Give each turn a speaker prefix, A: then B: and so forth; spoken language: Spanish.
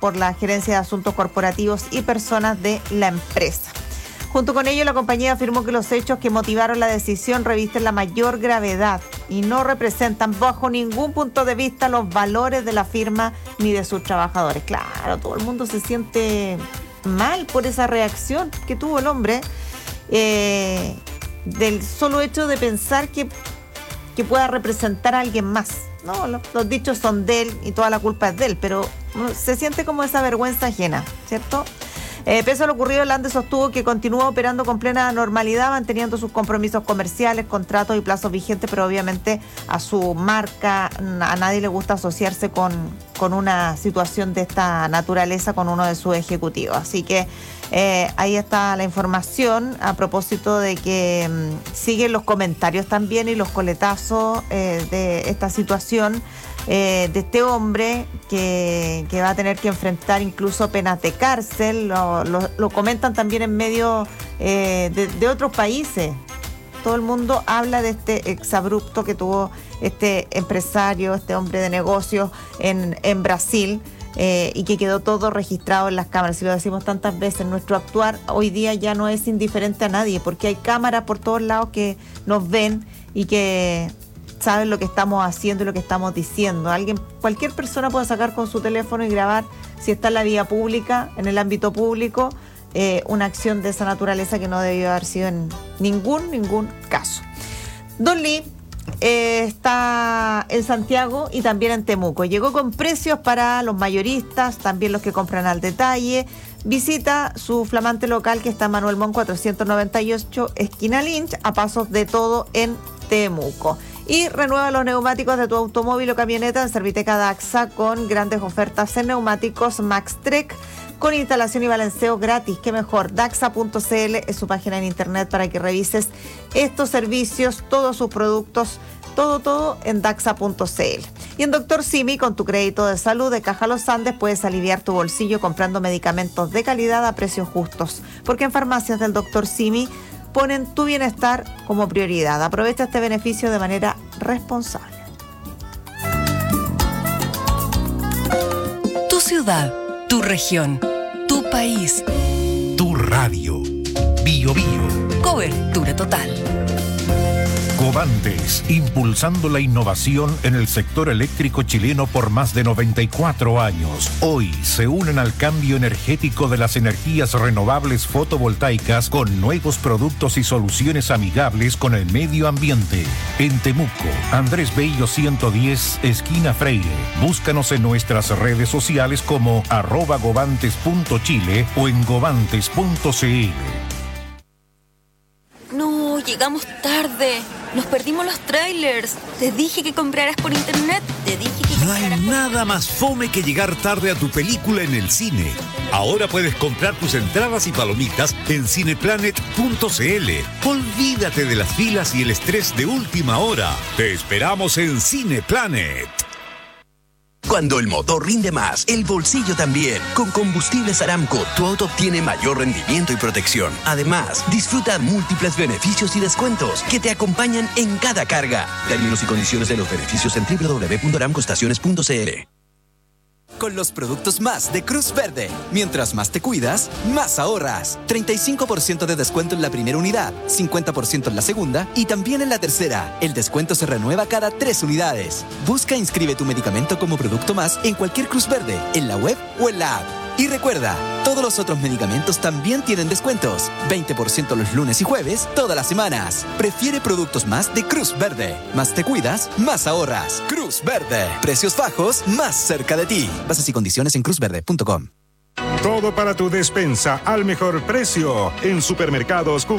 A: por la Gerencia de Asuntos Corporativos y Personas de la empresa. Junto con ello, la compañía afirmó que los hechos que motivaron la decisión revisten la mayor gravedad y no representan bajo ningún punto de vista los valores de la firma ni de sus trabajadores. Claro, todo el mundo se siente mal por esa reacción que tuvo el hombre, del solo hecho de pensar que pueda representar a alguien más. No, los dichos son de él y toda la culpa es de él, pero se siente como esa vergüenza ajena, ¿cierto? Pese a lo ocurrido, Lande sostuvo que continúa operando con plena normalidad, manteniendo sus compromisos comerciales, contratos y plazos vigentes, pero obviamente a su marca a nadie le gusta asociarse con una situación de esta naturaleza con uno de sus ejecutivos. Así que ahí está la información a propósito de que siguen los comentarios también y los coletazos de esta situación. De este hombre que va a tener que enfrentar incluso penas de cárcel, lo comentan también en medio de otros países. Todo el mundo habla de este exabrupto que tuvo este empresario, este hombre de negocios en Brasil, y que quedó todo registrado en las cámaras. Y lo decimos tantas veces, nuestro actuar hoy día ya no es indiferente a nadie, porque hay cámaras por todos lados que nos ven y que saben lo que estamos haciendo y lo que estamos diciendo. Cualquier persona puede sacar con su teléfono y grabar, si está en la vía pública, en el ámbito público, una acción de esa naturaleza que no debió haber sido en ningún caso. Don Lee está en Santiago y también en Temuco. Llegó con precios para los mayoristas, también los que compran al detalle. Visita su flamante local que está en Manuel Montt 498, esquina Lynch, a pasos de todo en Temuco. Y renueva los neumáticos de tu automóvil o camioneta en Serviteca Daxa con grandes ofertas en neumáticos MaxTrek con instalación y balanceo gratis. Qué mejor, Daxa.cl es su página en internet para que revises estos servicios, todos sus productos, todo en Daxa.cl. Y en Dr. Simi, con tu crédito de salud de Caja Los Andes, puedes aliviar tu bolsillo comprando medicamentos de calidad a precios justos, porque en farmacias del Dr. Simi ponen tu bienestar como prioridad. Aprovecha este beneficio de manera responsable.
B: Tu ciudad, tu región, tu país,
C: tu radio. Bio Bio.
B: Cobertura total.
C: Covantes, impulsando la innovación en el sector eléctrico chileno por más de 94 años. Hoy se unen al cambio energético de las energías renovables fotovoltaicas con nuevos productos y soluciones amigables con el medio ambiente. En Temuco, Andrés Bello 110, esquina Freire. Búscanos en nuestras redes sociales como @govantes.chile o en govantes.cl.
D: No, llegamos tarde. Nos perdimos los trailers. Te dije que compraras por internet.
E: No hay nada más fome que llegar tarde a tu película en el cine. Ahora puedes comprar tus entradas y palomitas en cineplanet.cl. Olvídate de las filas y el estrés de última hora. Te esperamos en Cineplanet.
F: Cuando el motor rinde más, el bolsillo también. Con Combustibles Aramco, tu auto obtiene mayor rendimiento y protección. Además, disfruta múltiples beneficios y descuentos que te acompañan en cada carga. Términos y condiciones de los beneficios en www.aramcoestaciones.cl.
G: Con los productos más de Cruz Verde. Mientras más te cuidas, más ahorras. 35% de descuento en la primera unidad, 50% en la segunda y también en la tercera. El descuento se renueva cada 3 unidades. Busca e inscribe tu medicamento como producto más en cualquier Cruz Verde, en la web o en la app. Y recuerda, todos los otros medicamentos también tienen descuentos. 20% los lunes y jueves, todas las semanas. Prefiere productos más de Cruz Verde. Más te cuidas, más ahorras. Cruz Verde. Precios bajos, más cerca de ti. Bases y condiciones en cruzverde.com.
H: Todo para tu despensa al mejor precio en Supermercados